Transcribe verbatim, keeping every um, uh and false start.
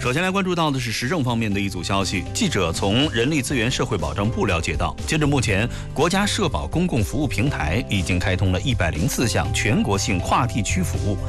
首先来关注到的是时政方面的一组消息。记者从人力资源社会保障部了解到，截至目前，国家社保公共服务平台已经开通了一百零四项全国性跨地区服务，